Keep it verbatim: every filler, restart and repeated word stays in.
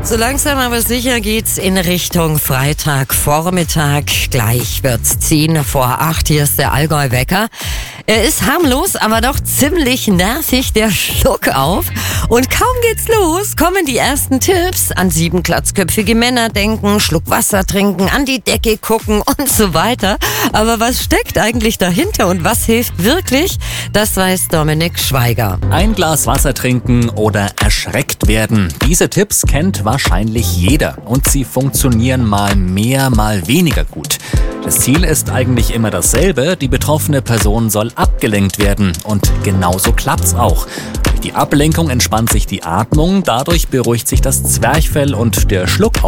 So langsam aber sicher geht's in Richtung Freitagvormittag. Gleich wird's ziehen vor acht. Hier ist der Allgäu-Wecker. Er ist harmlos, aber doch ziemlich nervig, der Schluck auf. Und kaum geht's los, kommen die ersten Tipps. An sieben glatzköpfige Männer denken, Schluck Wasser trinken, an die Decke gucken und so weiter. Aber was steckt eigentlich dahinter und was hilft wirklich? Das weiß Dominik Schweiger. Ein Glas Wasser trinken oder erschreckt werden. Diese Tipps kennt wahrscheinlich jeder und sie funktionieren mal mehr, mal weniger gut. Das Ziel ist eigentlich immer dasselbe, die betroffene Person soll abgelenkt werden und genauso klappt's auch. Durch die Ablenkung entspannt sich die Atmung, dadurch beruhigt sich das Zwerchfell und der Schluck